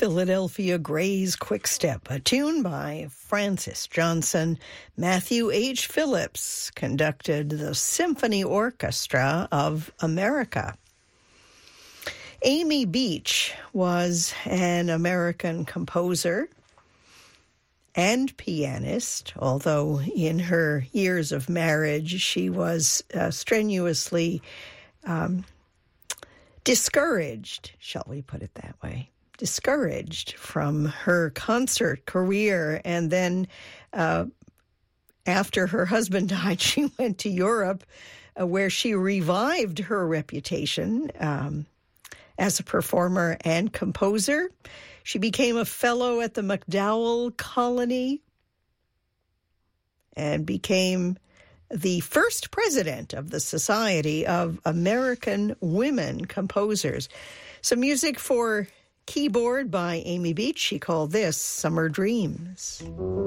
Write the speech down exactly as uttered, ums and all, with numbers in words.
Philadelphia Gray's Quickstep, a tune by Francis Johnson. Matthew H. Phillips conducted the Symphony Orchestra of America. Amy Beach was an American composer and pianist, although in her years of marriage she was uh, strenuously um, discouraged, shall we put it that way, discouraged from her concert career. And then uh, after her husband died, she went to Europe, uh, where she revived her reputation um, as a performer and composer. She became a fellow at the MacDowell Colony and became the first president of the Society of American Women Composers. Some music for keyboard by Amy Beach. She called this Summer Dreams.